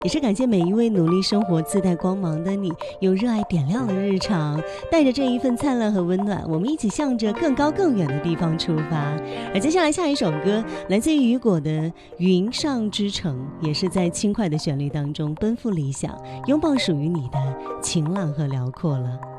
也是感谢每一位努力生活自带光芒的你，用热爱点亮了日常，带着这一份灿烂和温暖，我们一起向着更高更远的地方出发。而接下来下一首歌来自于雨果的《云上之城》，也是在轻快的旋律当中奔赴理想，拥抱属于你的晴朗和辽阔了。